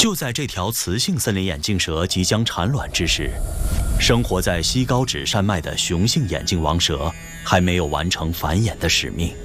就在这条雌性森林眼镜蛇即将产卵之时，生活在西高趾山脉的雄性眼镜王蛇还没有完成繁衍的使命。